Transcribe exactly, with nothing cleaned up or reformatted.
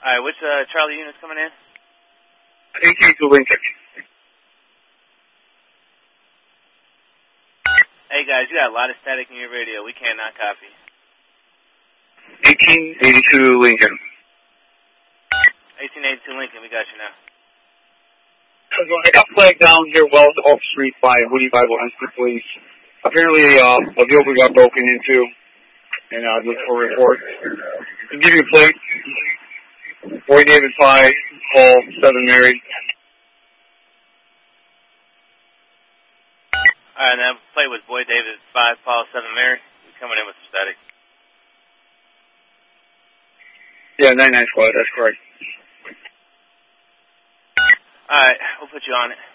Alright, which uh, Charlie unit's coming in? eighteen to Lincoln. Hey guys, you got a lot of static in your radio. We cannot copy. eighteen eighty-two Lincoln. eighteen eighty-two Lincoln, we got you now. I got flagged down here, Wells off Street by Woody Bible High Police. Apparently, uh, a vehicle got broken into, and I uh, looked for a report. To give you a plate, Boy David five, Paul seven Mary. Alright, and that plate was Boy David five, Paul seven Mary. He's coming in with some static. Yeah, ninety-nine squad, that's correct. Alright, we'll put you on it.